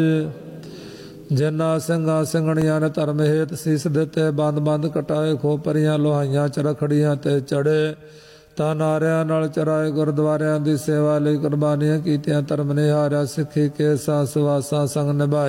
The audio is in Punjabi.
ਜਿਨ੍ਹਾਂ ਸਿੰਘਾਂ ਸਿੰਘਣੀਆਂ ਨੇ ਧਰਮ ਹੇਤ ਸੀਸ ਦਿੱਤੇ, ਬੰਦ ਬੰਦ ਕਟਾਏ, ਖੋਪਰੀਆਂ ਲੋਹਾਈਆਂ ਚ ਰਖੜੀਆਂ ਤੇ ਚੜੇ, ਤਾਂ ਨਾਰਿਆਂ ਨਾਲ ਚਰਾਏ, ਗੁਰਦੁਆਰਿਆਂ ਦੀ ਸੇਵਾ ਲਈ ਕੁਰਬਾਨੀਆਂ ਕੀਤੀਆਂ, ਧਰਮ ਨਿਹਾਰਿਆ, ਸਿੱਖੀ ਕੇਸਾਂ ਸੁਵਾਸਾਂ ਸੰਗ ਨਿਭਾਈ।